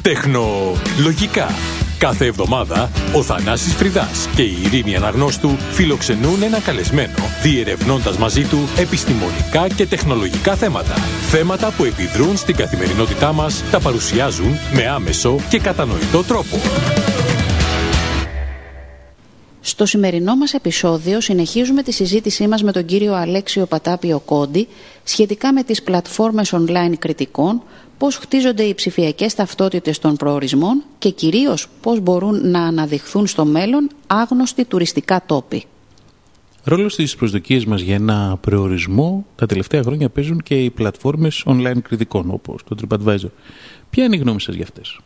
Τεχνολογικά. Κάθε εβδομάδα ο Θανάσης Φρυδάς και η Ειρήνη Αναγνώστου φιλοξενούν ένα καλεσμένο, διερευνώντας μαζί του επιστημονικά και τεχνολογικά θέματα. Θέματα που επιδρούν στην καθημερινότητά μας, τα παρουσιάζουν με άμεσο και κατανοητό τρόπο. Στο σημερινό μας επεισόδιο συνεχίζουμε τη συζήτησή μας με τον κύριο Αλέξιο Πατάπιο Κόντι σχετικά με τις πλατφόρμες online κριτικών, πώς χτίζονται οι ψηφιακές ταυτότητες των προορισμών και κυρίως πώς μπορούν να αναδειχθούν στο μέλλον άγνωστοι τουριστικά τόποι. Ρόλο στις προσδοκίες μας για ένα προορισμό τα τελευταία χρόνια παίζουν και οι πλατφόρμες online κριτικών όπως το TripAdvisor. Ποια είναι η γνώμη σας για αυτές?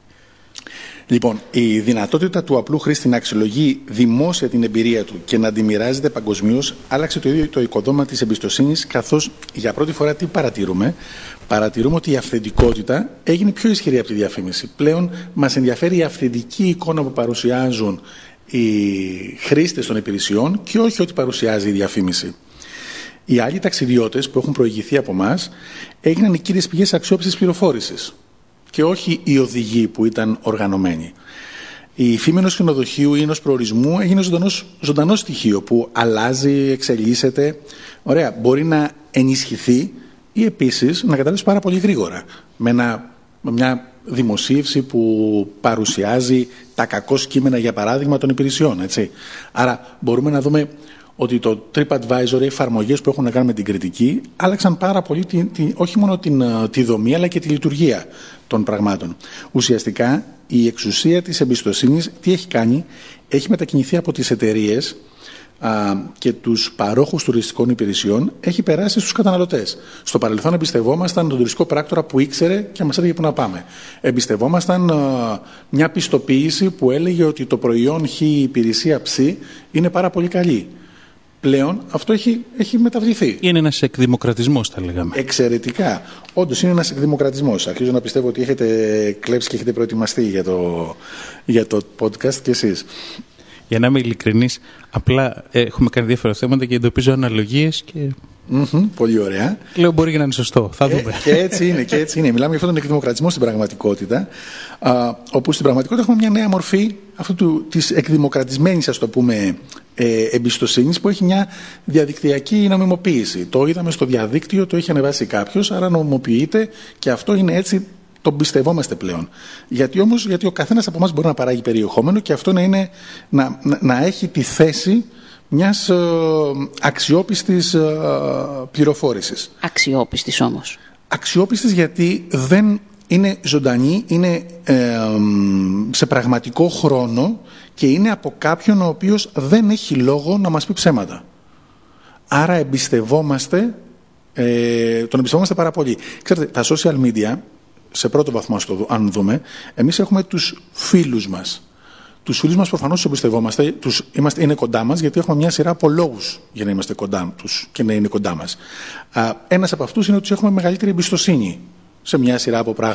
Λοιπόν, η δυνατότητα του απλού χρήστη να αξιολογεί δημόσια την εμπειρία του και να τη μοιράζεται παγκοσμίως άλλαξε το ίδιο το οικοδόμημα της εμπιστοσύνης, καθώς για πρώτη φορά τι παρατηρούμε? Παρατηρούμε ότι η αυθεντικότητα έγινε πιο ισχυρή από τη διαφήμιση. Πλέον μας ενδιαφέρει η αυθεντική εικόνα που παρουσιάζουν οι χρήστες των υπηρεσιών και όχι ό,τι παρουσιάζει η διαφήμιση. Οι άλλοι ταξιδιώτες που έχουν προηγηθεί από εμάς έγιναν οι κύριες πηγές αξιόπιστης πληροφόρησης και όχι οι οδηγοί που ήταν οργανωμένοι. Η φήμη ενός ξενοδοχείου ή ενός προορισμού έγινε ζωντανό στοιχείο που αλλάζει, εξελίσσεται. Ωραία, μπορεί να ενισχυθεί ή επίσης να καταλήξει πάρα πολύ γρήγορα με μια δημοσίευση που παρουσιάζει τα κακώς κείμενα, για παράδειγμα, των υπηρεσιών. Έτσι. Άρα μπορούμε να δούμε ότι το TripAdvisor, οι εφαρμογές που έχουν να κάνουν με την κριτική, άλλαξαν πάρα πολύ όχι μόνο τη δομή, αλλά και τη λειτουργία των πραγμάτων. Ουσιαστικά, η εξουσία της εμπιστοσύνης τι έχει κάνει? Έχει μετακινηθεί από τις εταιρείες και τους παρόχους τουριστικών υπηρεσιών, έχει περάσει στους καταναλωτές. Στο παρελθόν εμπιστευόμασταν τον τουριστικό πράκτορα που ήξερε και μας έλεγε πού να πάμε. Εμπιστευόμασταν μια πιστοποίηση που έλεγε ότι το προϊόν Χ, η υπηρεσία Ψ είναι πάρα πολύ καλή. Πλέον αυτό έχει μεταβληθεί. Είναι ένας εκδημοκρατισμός, θα λέγαμε. Εξαιρετικά. Όντως είναι ένας εκδημοκρατισμός. Αρχίζω να πιστεύω ότι έχετε κλέψει και έχετε προετοιμαστεί για το podcast κι εσείς. Για να είμαι ειλικρινής, απλά έχουμε κάνει διάφορα θέματα και εντοπίζω αναλογίες και... Πολύ ωραία. Λέω μπορεί να είναι σωστό. Θα δούμε. Και έτσι είναι. Μιλάμε για αυτόν τον εκδημοκρατισμό στην πραγματικότητα, όπου στην πραγματικότητα έχουμε μια νέα μορφή της εκδημοκρατισμένης, ας το πούμε, εμπιστοσύνης, που έχει μια διαδικτυακή νομιμοποίηση. Το είδαμε στο διαδίκτυο, το έχει ανεβάσει κάποιος, άρα νομιμοποιείται και αυτό είναι έτσι. Τον πιστευόμαστε πλέον. Γιατί ο καθένας από εμάς μπορεί να παράγει περιεχόμενο και αυτό να έχει τη θέση μιας αξιόπιστης πληροφόρησης. Αξιόπιστης όμως. Αξιόπιστης γιατί δεν είναι ζωντανή, είναι σε πραγματικό χρόνο και είναι από κάποιον ο οποίος δεν έχει λόγο να μας πει ψέματα. Άρα τον εμπιστευόμαστε πάρα πολύ. Ξέρετε, τα social media, σε πρώτο βαθμό αν δούμε, εμείς έχουμε τους φίλους μας. Τους φίλους μας προφανώς τους εμπιστευόμαστε, είναι κοντά μας, γιατί έχουμε μια σειρά από λόγους για να είμαστε κοντά τους και να είναι κοντά μας. Ένας από αυτούς είναι ότι τους έχουμε μεγαλύτερη εμπιστοσύνη σε μια σειρά από πράγματα.